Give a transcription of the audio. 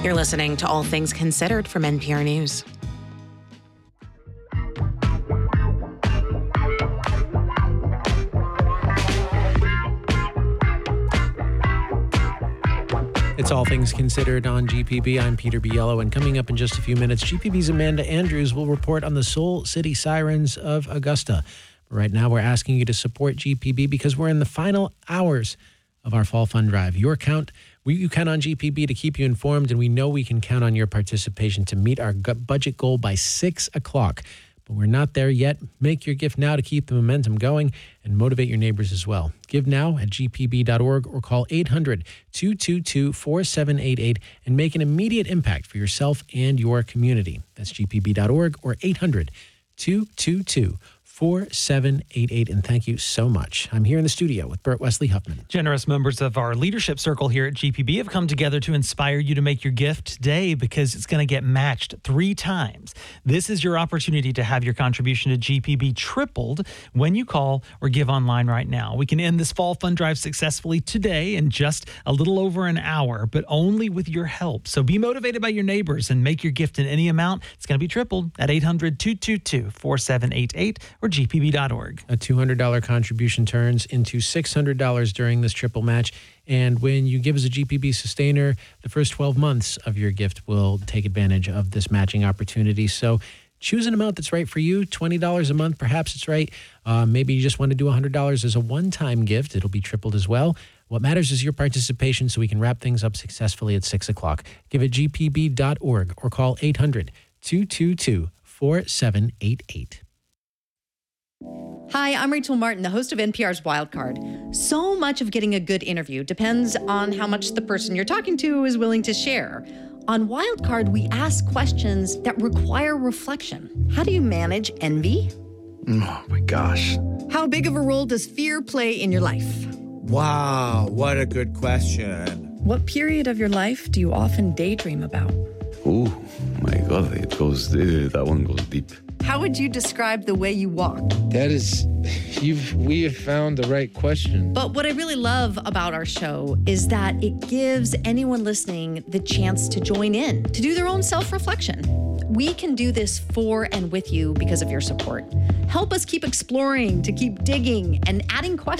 You're listening to All Things Considered from NPR News. It's All Things Considered on GPB. I'm Peter Biello, and coming up in just a few minutes, GPB's Amanda Andrews will report on the Soul City Sirens of Augusta. But right now, we're asking you to support GPB because we're in the final hours of our Fall Fund Drive. You count on GPB to keep you informed, and we know we can count on your participation to meet our budget goal by 6 o'clock. But we're not there yet. Make your gift now to keep the momentum going and motivate your neighbors as well. Give now at gpb.org or call 800-222-4788 and make an immediate impact for yourself and your community. That's gpb.org or 800-222-4788. And thank you so much. I'm here in the studio with Bert Wesley Huffman. Generous members of our leadership circle here at GPB have come together to inspire you to make your gift today because it's going to get matched 3 times. This is your opportunity to have your contribution to GPB tripled when you call or give online right now. We can end this Fall Fund Drive successfully today in just a little over an hour, but only with your help. So be motivated by your neighbors and make your gift in any amount. It's going to be tripled at 800-222-4788 or gpb.org. A $200 contribution turns into $600 during this triple match. And when you give as a GPB sustainer, the first 12 months of your gift will take advantage of this matching opportunity. So choose an amount that's right for you. $20 a month, perhaps it's right. Maybe you just want to do $100 as a one-time gift. It'll be tripled as well. What matters is your participation so we can wrap things up successfully at 6 o'clock. Give at gpb.org or call 800-222-4788. Hi, I'm Rachel Martin, the host of NPR's Wildcard. So much of getting a good interview depends on how much the person you're talking to is willing to share. On Wildcard, we ask questions that require reflection. How do you manage envy? Oh my gosh. How big of a role does fear play in your life? Wow, what a good question. What period of your life do you often daydream about? Oh my God, that one goes deep. How would you describe the way you walk? We have found the right question. But what I really love about our show is that it gives anyone listening the chance to join in, to do their own self-reflection. We can do this for and with you because of your support. Help us keep exploring, to keep digging and adding questions.